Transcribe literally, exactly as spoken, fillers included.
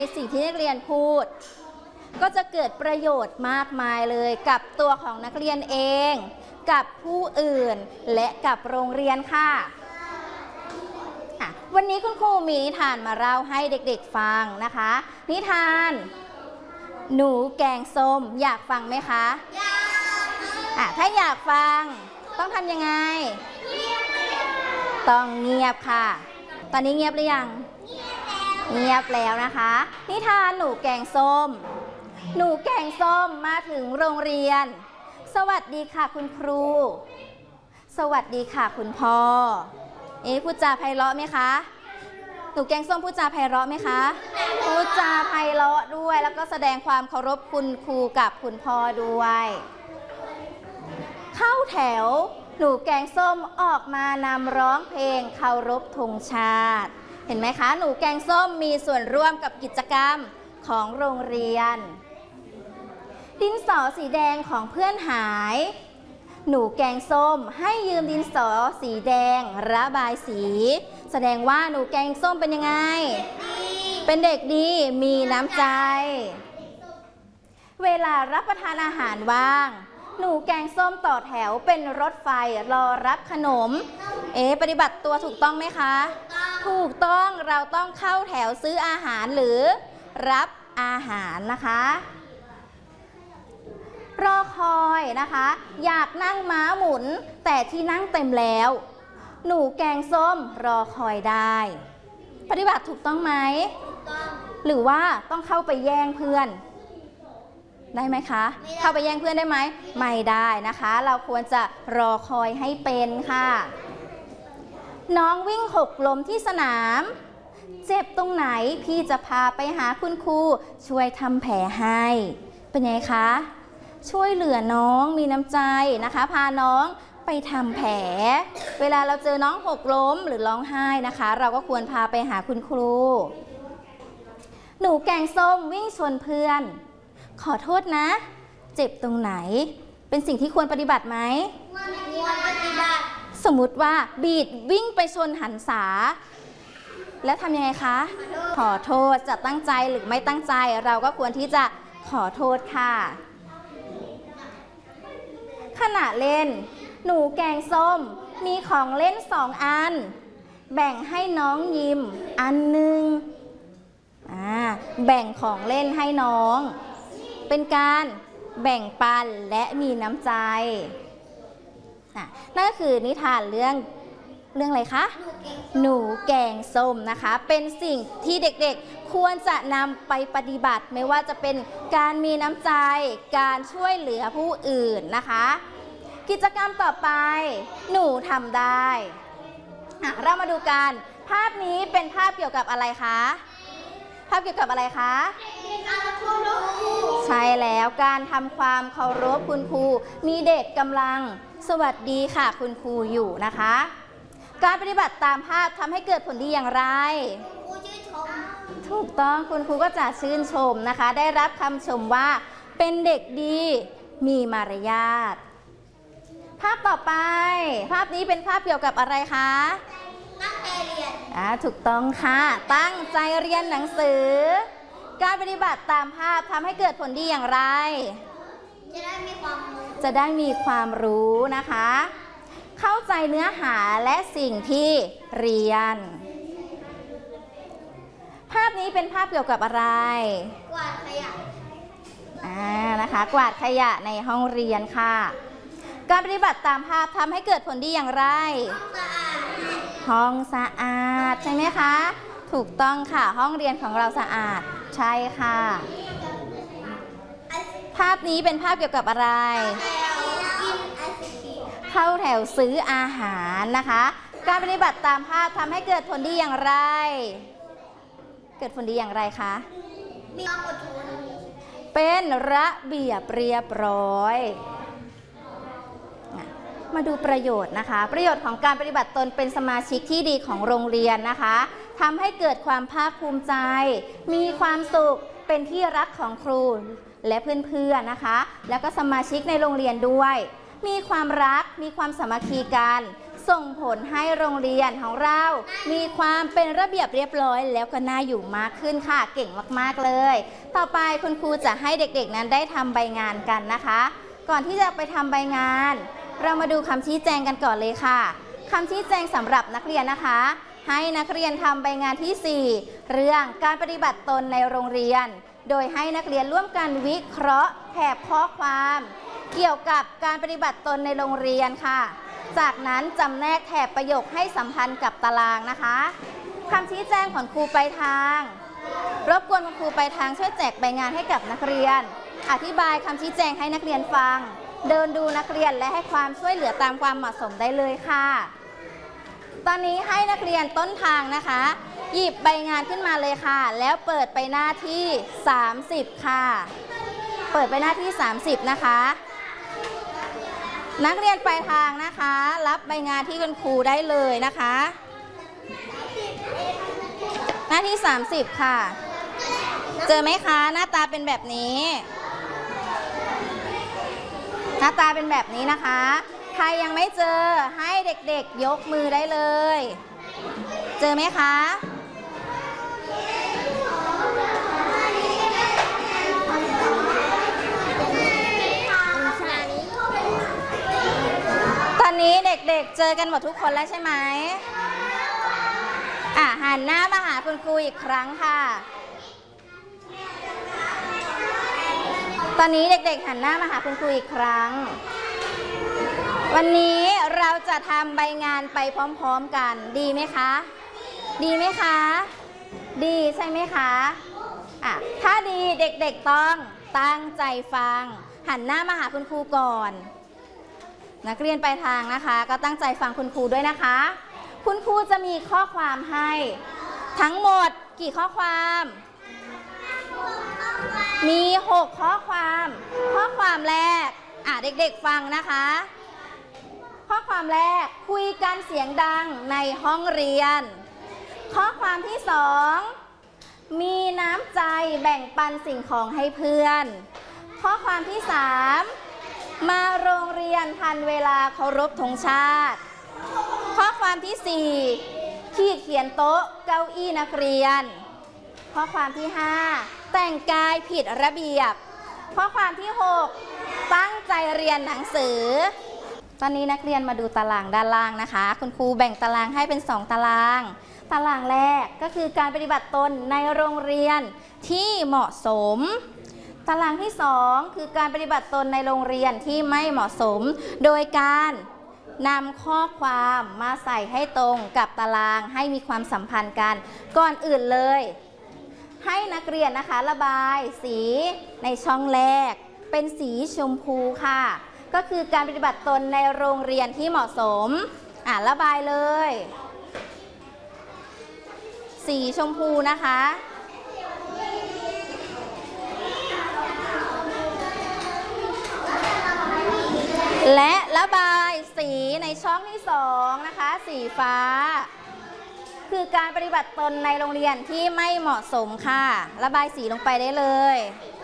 สิ่งที่นักเรียนพูดก็จะเกิดประโยชน์มากมายเลยกับตัวของนักเรียนเองกับผู้อื่นและกับโรงเรียนค่ะวันนี้คุณครูมีนิทานมาเล่าให้เด็กๆฟังนะคะนิทานหนูแกงส้มอยากฟังไหมคะอยากถ้าอยากฟังต้องทำยังไงต้องเงียบค่ะตอนนี้เงียบหรือยังเงียบแล้วนะคะนิทานหนูแกงส้มหนูแกงส้มมาถึงโรงเรียนสวัสดีค่ะคุณครูสวัสดีค่ะคุณพ่อเอ๊ะพูดจาไพเราะไหมคะหนูแกงส้มพูดจาไพเราะไหมคะพูดจาไพเราะด้วยแล้วก็แสดงความเคารพคุณครูกับคุณพ่อด้วยเข้าแถวหนูแกงส้มออกมานำร้องเพลงเคารพธงชาติเห็นไหมคะหนูแกงส้มมีส่วนร่วมกับกิจกรรมของโรงเรียนดินสอสีแดงของเพื่อนหายหนูแกงส้มให้ยืมดินสอสีแดงระบายสีแสดงว่าหนูแกงส้มเป็นยังไงเป็นเด็กดีมีน้ำใจเวลารับประทานอาหารว่างหนูแกงส้มต่อแถวเป็นรถไฟรอรับขนมเอ๊ะปฏิบัติตัวถูกต้องไหมคะถูกต้องเราต้องเข้าแถวซื้ออาหารหรือรับอาหารนะคะรอคอยนะคะอยากนั่งม้าหมุนแต่ที่นั่งเต็มแล้วหนูแกงส้มรอคอยได้ปฏิบัติถูกต้องไหมหรือว่าต้องเข้าไปแย่งเพื่อนได้ไหมคะเข้าไปแย่งเพื่อนได้ไหมไม่ได้นะคะเราควรจะรอคอยให้เป็นค่ะน้องวิ่งหกล้มที่สนามเจ็บตรงไหนพี่จะพาไปหาคุณครูช่วยทำแผลให้เป็นไงคะช่วยเหลือน้องมีน้ำใจนะคะพาน้องไปทำแผลเวลาเราเจอน้องหกล้มหรือร้องไห้นะคะเราก็ควรพาไปหาคุณครูหนูแกงส้มวิ่งชนเพื่อนขอโทษนะเจ็บตรงไหนเป็นสิ่งที่ควรปฏิบัติไหมควรปฏิบัติสมมุติว่าบีดวิ่งไปชนหันษาแล้วทำยังไงคะขอโทษจะตั้งใจหรือไม่ตั้งใจเราก็ควรที่จะขอโทษค่ะขณะเล่นหนูแกงส้มมีของเล่นสองอันแบ่งให้น้องยิมอันหนึ่งอ่าแบ่งของเล่นให้น้องเป็นการแบ่งปันและมีน้ำใจนั่นก็คือนิทานเรื่องเรื่องอะไรคะหนูแกงส้มนะคะเป็นสิ่งที่เด็กๆควรจะนำไปปฏิบัติไม่ว่าจะเป็นการมีน้ำใจการช่วยเหลือผู้อื่นนะคะกิจกรรมต่อไปหนูทำได้เรามาดูกันภาพนี้เป็นภาพเกี่ยวกับอะไรคะภาพเกี่ยวกับอะไรคะใช่แล้วการทำความเคารพคุณครูมีเด็กกำลังสวัสดีค่ะคุณครูอยู่นะคะการปฏิบัติตามภาพทำให้เกิดผลดีอย่างไรครูชื่นชมถูกต้องคุณครูก็จะชื่นชมนะคะได้รับคำชมว่าเป็นเด็กดีมีมารยาทภาพต่อไปภาพนี้เป็นภาพเกี่ยวกับอะไรคะตั้งใจเรียนอ่าถูกต้องค่ะตั้งใจเรียนหนังสือการปฏิบัติตามภาพทำให้เกิดผลดีอย่างไรจะได้มีความรู้จะได้มีความรู้นะคะเข้าใจเนื้อหาและสิ่งที่เรียนภาพนี้เป็นภาพเกี่ยวกับอะไรกวาดขยะอ่านะคะกวาดขยะในห้องเรียนค่ะการปฏิบัติตามภาพทำให้เกิดผลดีอย่างไรห้องสะอาดใช่ไหมคะถูกต้องค่ะห้องเรียนของเราสะอาดใช่ค่ะภาพนี้เป็นภาพเกี่ยวกับอะไรเข้าแถวซื้ออาหารนะคะการปฏิบัติตามภาพทำให้เกิดผลดีอย่างไรเกิดผลดีอย่างไรคะมีความอดทนเป็นระเบียบเรียบร้อยมาดูประโยชน์นะคะประโยชน์ของการปฏิบัติตนเป็นสมาชิกที่ดีของโรงเรียนนะคะทำให้เกิดความภาคภูมิใจมีความสุขเป็นที่รักของครูและเพื่อนๆนะคะแล้วก็สมาชิกในโรงเรียนด้วยมีความรักมีความสามัคคีกันส่งผลให้โรงเรียนของเรามีความเป็นระเบียบเรียบร้อยแล้วก็น่าอยู่มากขึ้นค่ะเก่งมากๆเลยต่อไปคุณครูจะให้เด็กๆนั้นได้ทำใบงานกันนะคะก่อนที่จะไปทำใบงานเรามาดูคำชี้แจงกันก่อนเลยค่ะคำชี้แจงสำหรับนักเรียนนะคะให้นักเรียนทำใบงานที่สี่เรื่องการปฏิบัติตนในโรงเรียนโดยให้นักเรียนร่วมกันวิเคราะห์แถบข้อความเกี่ยวกับการปฏิบัติตนในโรงเรียนค่ะจากนั้นจำแนกแถบประโยคให้สัมพันธ์กับตารางนะคะคำชี้แจงของครูไปทางรบกวนคุณครูไปทางช่วยแจกใบงานให้กับนักเรียนอธิบายคำชี้แจงให้นักเรียนฟังเดินดูนักเรียนและให้ความช่วยเหลือตามความเหมาะสมได้เลยค่ะตอนนี้ให้นักเรียนต้นทางนะคะหยิบใบงานขึ้นมาเลยค่ะแล้วเปิดไปหน้าที่สามสิบค่ะเปิดไปหน้าที่สามสิบนะคะนักเรียนปลายทางนะคะรับใบงานที่คุณครูได้เลยนะคะหน้าที่สามสิบค่ะเจอไหมคะหน้าตาเป็นแบบนี้หน้าตาเป็นแบบนี้นะคะใครยังไม่เจอให้เด็กๆยกมือได้เลยเจอไหมคะตอนนี้เด็กๆเจอกันหมดทุกคนแล้วใช่ไหมอ่ะหันหน้ามาหาคุณครูอีกครั้งค่ะตอนนี้เด็กๆหันหน้ามาหาคุณครูอีกครั้งวันนี้เราจะทำใบงานไปพร้อมๆกันดีไหมคะดีไหมคะดีใช่ไหมคะอ่ะถ้าดีเด็กๆต้องตั้งใจฟังหันหน้ามาหาคุณครูก่อนนักเรียนปลายทางนะคะก็ตั้งใจฟังคุณครูด้วยนะคะคุณครูจะมีข้อความให้ทั้งหมดกี่ข้อความมีหกข้อความข้อความแรกอ่ะเด็กๆฟังนะคะข้อความแรกคุยกันเสียงดังในห้องเรียนข้อความที่สองมีน้ำใจแบ่งปันสิ่งของให้เพื่อนข้อความที่สามมาโรงเรียนทันเวลาเคารพธงชาติข้อความที่สี่ขีดเขียนโต๊ะเก้าอี้นักเรียนข้อความที่ห้าแต่งกายผิดระเบียบข้อความที่หกตั้งใจเรียนหนังสือตอนนี้นักเรียนมาดูตารางด้านล่างนะคะคุณครูแบ่งตารางให้เป็นสองตารางตารางแรกก็คือการปฏิบัติตนในโรงเรียนที่เหมาะสมตารางที่สองคือการปฏิบัติตนในโรงเรียนที่ไม่เหมาะสมโดยการนำข้อความมาใส่ให้ตรงกับตารางให้มีความสัมพันธ์กันก่อนอื่นเลยให้นักเรียนนะคะระบายสีในช่องแรกเป็นสีชมพูค่ะก็คือการปฏิบัติตนในโรงเรียนที่เหมาะสมอ่ะระบายเลยสีชมพูนะคะและระบายสีในช่องที่สองนะคะสีฟ้าคือการปฏิบัติตนในโรงเรียนที่ไม่เหมาะสมค่ะระบายสีลงไปได้เลย